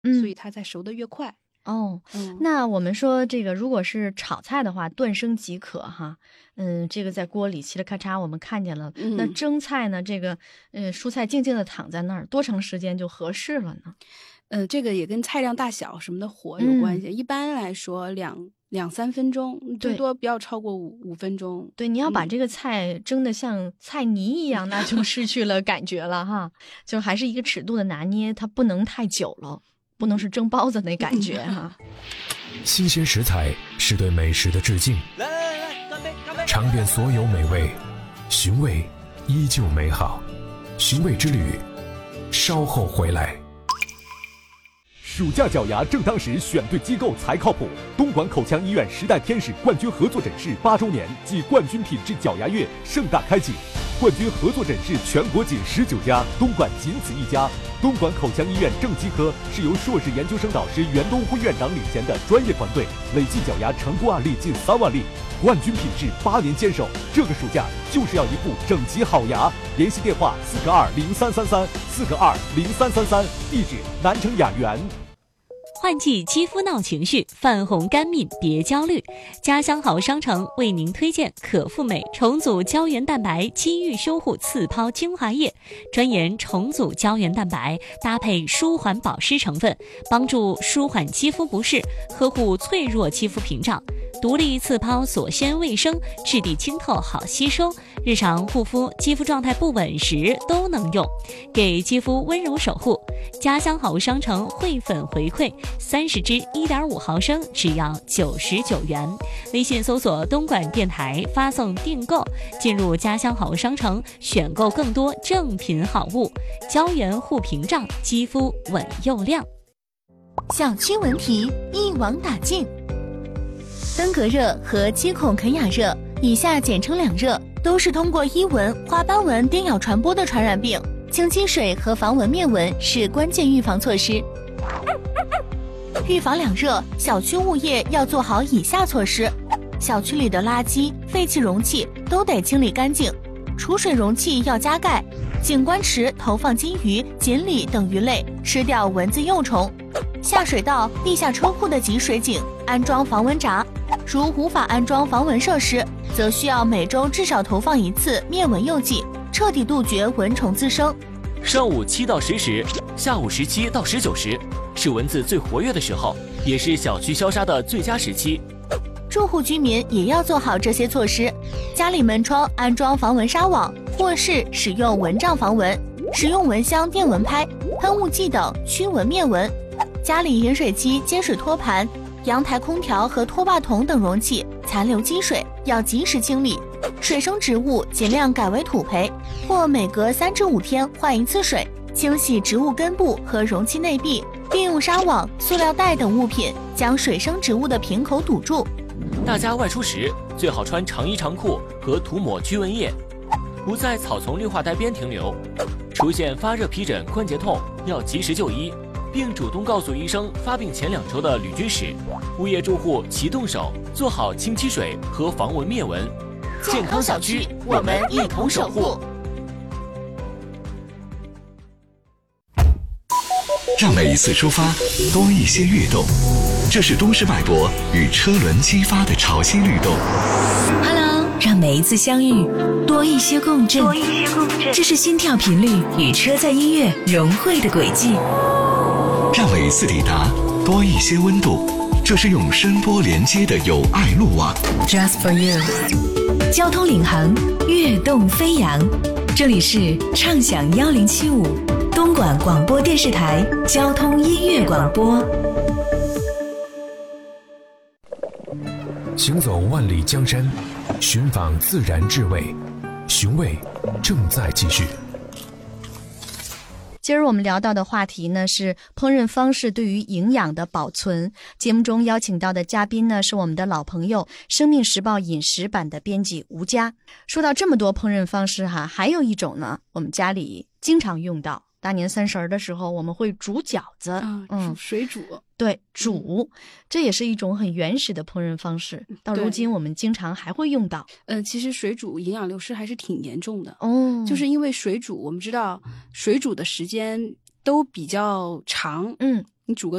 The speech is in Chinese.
所以它才熟得越快。 那我们说这个如果是炒菜的话，断生即可哈。这个在锅里嘁哩咔嚓我们看见了。那蒸菜呢，这个蔬菜静静的躺在那儿，多长时间就合适了呢？ 这个也跟菜量大小什么的火有关系。一般来说两三分钟，最多不要超过5分钟。 对，你要把这个菜蒸得像菜泥一样，那就失去了感觉了哈。就还是一个尺度的拿捏，它不能太久了，不能是蒸包子那感觉哈。 新鲜食材是对美食的致敬， 来，干杯！ 尝遍所有美味，寻味依旧美好。寻味之旅，稍后回来。 暑假脚牙正当时，选对机构才靠谱。东莞口腔医院10代天使冠军合作诊室8周年暨冠军品质脚牙月盛大开启，冠军合作诊室全国仅19家，东莞仅此一家。东莞口腔医院正畸科是由硕士研究生导师袁东辉院长领衔的专业团队，累计脚牙成功案例近3万例，冠军品质8年坚守。这个暑假就是要一副整齐好牙。联系电话4020333，4020333，地址南城雅园。 换季肌肤闹情绪，泛红干敏别焦虑，家乡好商城为您推荐可复美重组胶原蛋白肌愈修护次抛精华液，专研重组胶原蛋白，搭配舒缓保湿成分，帮助舒缓肌肤不适，呵护脆弱肌肤屏障。独立次抛锁鲜卫生，质地清透好吸收，日常护肤肌肤状态不稳时都能用，给肌肤温柔守护。家乡好商城汇粉回馈30支1.5毫升只要99元，微信搜索东莞电台发送订购，进入家乡好商城选购更多正品好物，胶原护屏障，肌肤稳又亮。 小区文题一网打尽，登革热和肌孔肯雅热以下简称两热，都是通过衣蚊、花斑蚊叮咬传播的传染病。清积水和防蚊灭蚊是关键预防措施。预防两热，小区物业要做好以下措施：小区里的垃圾、废弃容器都得清理干净，储水容器要加盖，景观池投放金鱼、锦鲤等鱼类，吃掉蚊子幼虫。下水道、地下车库的集水井安装防蚊闸，如无法安装防蚊设施，则需要每周至少投放1次灭蚊诱剂，彻底杜绝蚊虫滋生。 上午7到10时，下午17到19时，是蚊子最活跃的时候，也是小区消杀的最佳时期。 住户居民也要做好这些措施，家里门窗安装防蚊纱网，卧室使用蚊帐防蚊，使用蚊香、电蚊拍、喷雾剂等驱蚊灭蚊。家里饮水机、接水托盘、阳台空调和拖把桶等容器残留积水要及时清理，水生植物尽量改为土培，或每隔3至5天换1次水，清洗植物根部和容器内壁，并用纱网、塑料袋等物品将水生植物的瓶口堵住。 大家外出时最好穿长衣长裤和涂抹驱蚊液，不在草丛绿化带边停留。出现发热、皮疹、关节痛要及时就医，并主动告诉医生发病前2周的旅居史。物业住户齐动手，做好清积水和防蚊灭蚊。健康小区，我们一同守护。 让每一次出发多一些跃动，这是都市脉搏与车轮激发的潮汐律动。 Hello， 让每一次相遇多一些共振，这是心跳频率与车载音乐融汇的轨迹。 让每一次抵达多一些温度，这是用声波连接的友爱路网。 Just for you， 交通领航，跃动飞扬。这里是畅享1075东莞广播电视台交通音乐广播。 行走万里江山，寻访自然至味，寻味正在继续。 今儿我们聊到的话题呢是烹饪方式对于营养的保存。节目中邀请到的嘉宾呢是我们的老朋友，生命时报饮食版的编辑吴佳。说到这么多烹饪方式哈，还有一种呢，我们家里经常用到。大年30的时候我们会煮饺子， 水煮， 对，煮，这也是一种很原始的烹饪方式，到如今我们经常还会用到。 其实水煮营养流失还是挺严重的就是因为水煮，我们知道水煮的时间都比较长， 你煮个